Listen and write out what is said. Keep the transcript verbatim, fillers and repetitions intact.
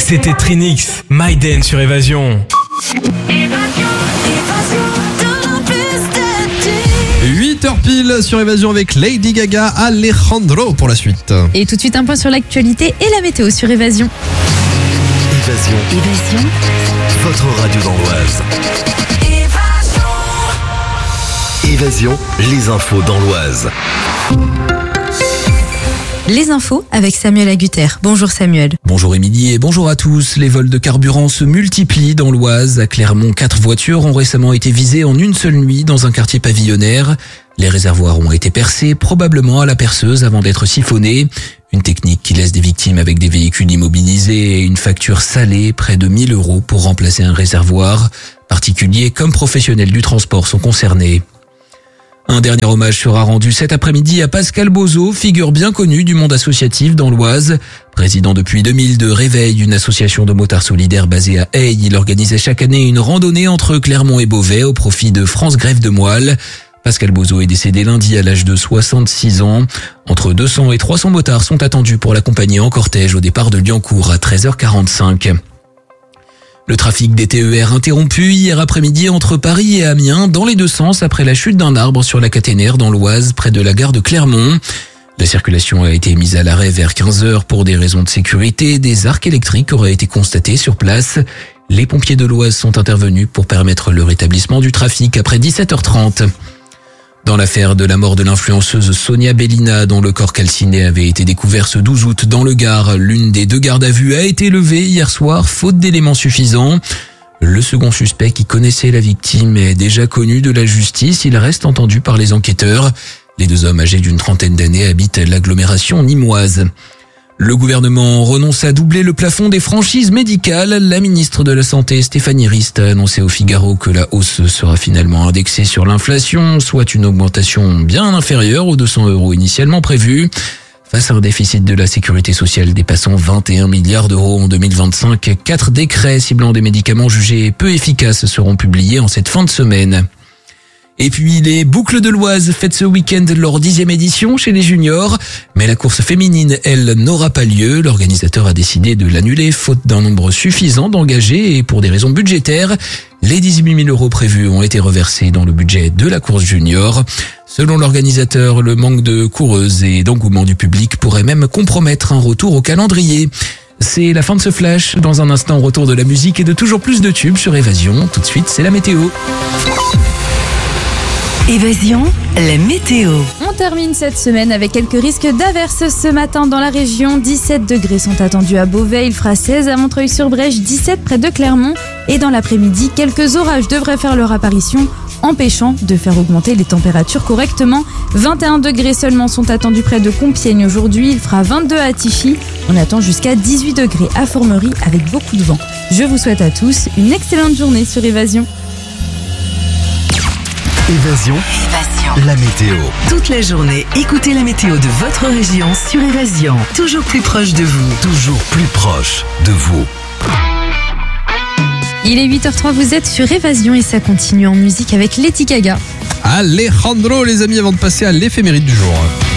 C'était Trinix, Maiden sur Évasion. huit heures pile sur Évasion avec Lady Gaga, Alejandro pour la suite. Et tout de suite un point sur l'actualité et la météo sur Évasion. Évasion. Évasion. Votre radio dans l'Oise. Évasion, les infos dans l'Oise. Les infos avec Samuel Agutter. Bonjour Samuel. Bonjour Émilie et bonjour à tous. Les vols de carburant se multiplient dans l'Oise. À Clermont, quatre voitures ont récemment été visées en une seule nuit dans un quartier pavillonnaire. Les réservoirs ont été percés, probablement à la perceuse avant d'être siphonnés. Une technique qui laisse des victimes avec des véhicules immobilisés et une facture salée, près de mille euros pour remplacer un réservoir. Particuliers comme professionnels du transport sont concernés. Un dernier hommage sera rendu cet après-midi à Pascal Bozo, figure bien connue du monde associatif dans l'Oise. Président depuis deux mille de Réveil, une association de motards solidaires basée à Aye, il organisait chaque année une randonnée entre Clermont et Beauvais au profit de France Grève de Moelle. Pascal Bozo est décédé lundi à l'âge de soixante-six ans. Entre deux cents et trois cents motards sont attendus pour l'accompagner en cortège au départ de Liancourt à treize heures quarante-cinq. Le trafic des T E R interrompu hier après-midi entre Paris et Amiens dans les deux sens après la chute d'un arbre sur la caténaire dans l'Oise près de la gare de Clermont. La circulation a été mise à l'arrêt vers quinze heures pour des raisons de sécurité. Des arcs électriques auraient été constatés sur place. Les pompiers de l'Oise sont intervenus pour permettre le rétablissement du trafic après dix-sept heures trente. Dans l'affaire de la mort de l'influenceuse Sonia Bellina, dont le corps calciné avait été découvert ce douze août dans le Gard, l'une des deux gardes à vue a été levée hier soir, faute d'éléments suffisants. Le second suspect, qui connaissait la victime, est déjà connu de la justice. Il reste entendu par les enquêteurs. Les deux hommes âgés d'une trentaine d'années habitent l'agglomération nîmoise. Le gouvernement renonce à doubler le plafond des franchises médicales. La ministre de la Santé, Stéphanie Rist, a annoncé au Figaro que la hausse sera finalement indexée sur l'inflation, soit une augmentation bien inférieure aux deux cents euros initialement prévus. Face à un déficit de la sécurité sociale dépassant vingt et un milliards d'euros en deux mille vingt-cinq, quatre décrets ciblant des médicaments jugés peu efficaces seront publiés en cette fin de semaine. Et puis les boucles de l'Oise fêtent ce week-end leur dixième édition chez les juniors. Mais la course féminine, elle, n'aura pas lieu. L'organisateur a décidé de l'annuler faute d'un nombre suffisant d'engagés et pour des raisons budgétaires. Les dix-huit mille euros prévus ont été reversés dans le budget de la course junior. Selon l'organisateur, le manque de coureuses et d'engouement du public pourrait même compromettre un retour au calendrier. C'est la fin de ce flash. Dans un instant, retour de la musique et de toujours plus de tubes sur Évasion. Tout de suite, c'est la météo. Évasion, la météo. On termine cette semaine avec quelques risques d'averses ce matin dans la région. dix-sept degrés sont attendus à Beauvais, il fera seize à Montreuil-sur-Brèche, dix-sept près de Clermont. Et dans l'après-midi, quelques orages devraient faire leur apparition, empêchant de faire augmenter les températures correctement. vingt et un degrés seulement sont attendus près de Compiègne aujourd'hui, il fera vingt-deux à Tichy. On attend jusqu'à dix-huit degrés à Formerie avec beaucoup de vent. Je vous souhaite à tous une excellente journée sur Évasion. Évasion, Évasion. la météo. Toute la journée, écoutez la météo de votre région sur Évasion. Toujours plus proche de vous. Toujours plus proche de vous. Il est huit heures trois, vous êtes sur Évasion et ça continue en musique avec Lady Gaga. Alejandro les amis avant de passer à l'éphéméride du jour.